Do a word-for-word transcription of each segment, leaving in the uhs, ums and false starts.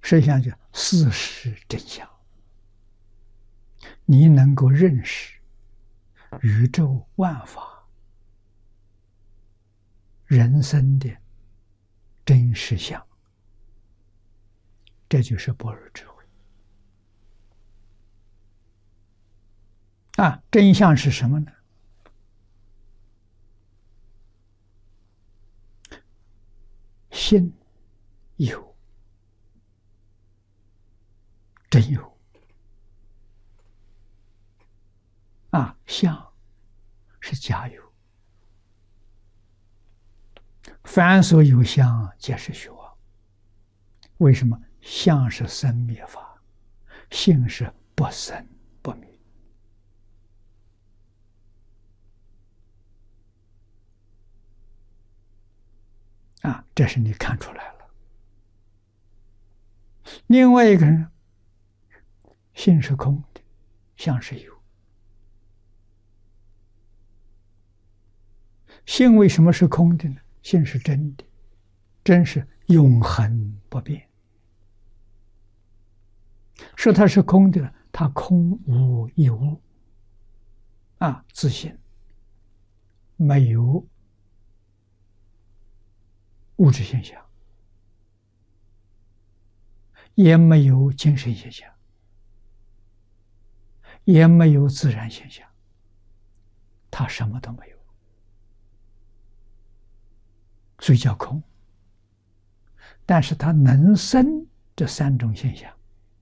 实际上就事实真相，你能够认识宇宙万法人生的真实相，这就是般若智慧。啊，真相是什么呢？心有，真有。啊，相是假有。凡所有相，皆是虚妄。为什么？相是生灭法，性是不生不灭。啊，这是你看出来了。另外一个人，性是空的，相是有。性为什么是空的呢？性是真的，真是永恒不变。说它是空的，它空无一物，啊，自性没有物质现象，也没有精神现象，也没有自然现象，它什么都没有，所以叫空。但是它能生这三种现象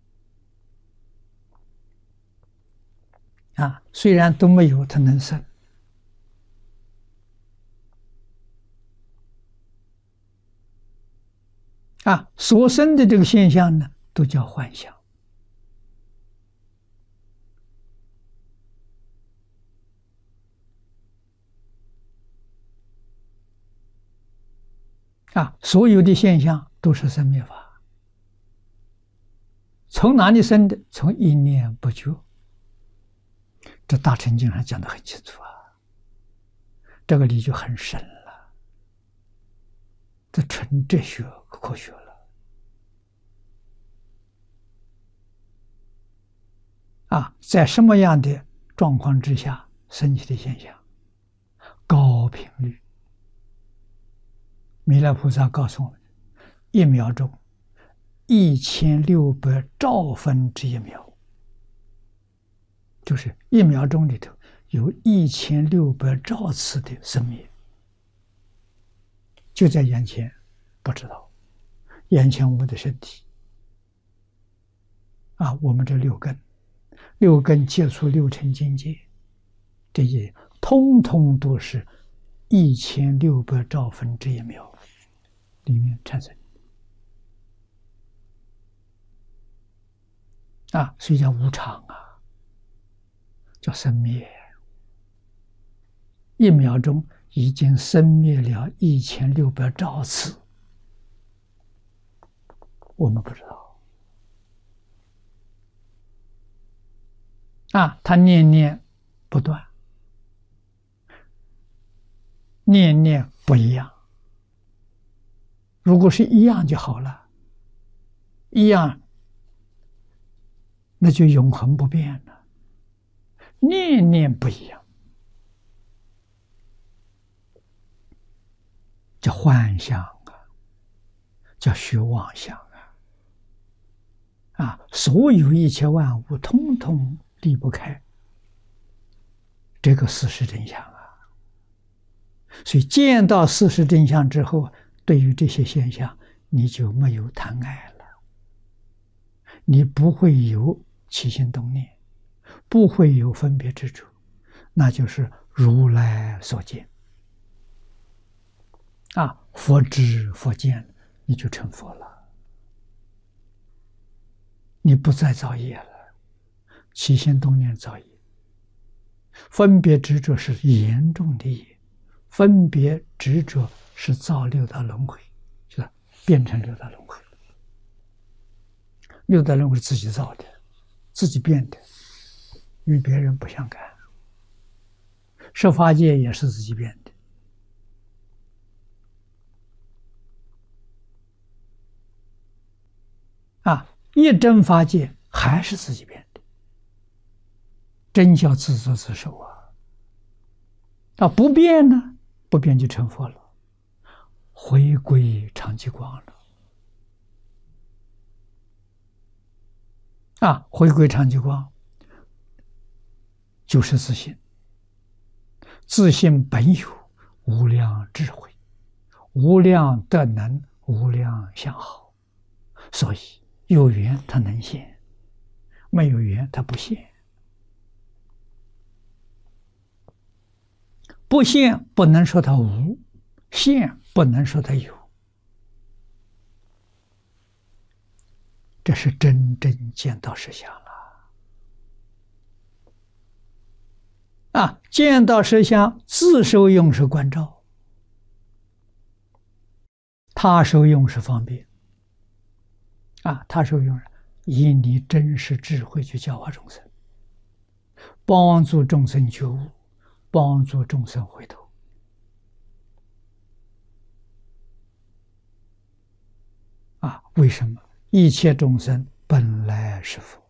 啊，虽然都没有，它能生。啊，所生的这个现象呢，都叫幻象。啊，所有的现象都是生灭法。从哪里生的？从一念不觉。这大乘经上讲得很清楚啊，这个理就很深了，这纯哲学科学了。啊，在什么样的状况之下升起的现象？高频率。弥勒菩萨告诉我们，一秒钟一千六百兆分之一秒，就是一秒钟里头有一千六百兆次的生灭，就在眼前，不知道。眼前我们的身体啊，我们这六根，六根接触六尘境界，这些通通都是一千六百兆分之一秒里面产生啊，所以叫无常啊，叫生灭。一秒钟已经生灭了一千六百兆次，我们不知道啊，它念念不断，念念不一样。如果是一样就好了，一样那就永恒不变了。念念不一样，叫幻象啊，叫虚妄想啊。啊，所有一切万物通通离不开这个事实真相啊。所以见到事实真相之后，对于这些现象，你就没有贪爱了，你不会有起心动念，不会有分别执着，那就是如来所见啊，佛知佛见，你就成佛了，你不再造业了。起心动念造业，分别执着是严重的业，分别执着是造六道轮回，就是变成六道轮回。六道轮回是自己造的，自己变的，与别人不相干。十法界也是自己变的。 啊，一真法界还是自己变的，真叫自作自受啊！啊，不变呢，不变就成佛了，回归常寂光了。啊，回归常寂光就是自信，自信本有无量智慧、无量德能、无量相好，所以有缘它能现，没有缘它不现。不现不能说它无，现不能说它有。这是真正见到实相了啊！见到实相，自受用是关照，他受用是方便啊！他受用以你真实智慧去教化众生，帮助众生觉悟，帮助众生回头啊！为什么？一切众生本来是佛。